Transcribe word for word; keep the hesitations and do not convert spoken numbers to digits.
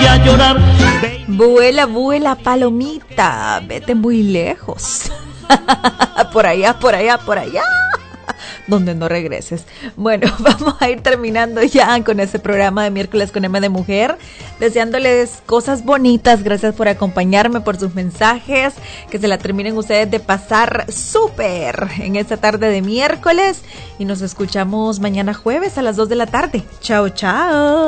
a llorar. Vuela, vuela, palomita, vete muy lejos. Por allá, por allá, por allá, donde no regreses. Bueno, vamos a ir terminando ya con este programa de Miércoles con M de Mujer, deseándoles cosas bonitas. Gracias por acompañarme, por sus mensajes, que se la terminen ustedes de pasar súper en esta tarde de miércoles, y nos escuchamos mañana jueves a las dos de la tarde. Chao, chao.